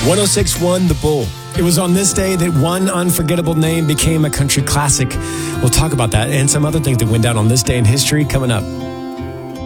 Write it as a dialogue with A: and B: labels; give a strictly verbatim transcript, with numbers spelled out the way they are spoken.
A: one oh six point one The Bull. It was on this day that one unforgettable name became a country classic. We'll talk about that and some other things that went down on this day in history coming up.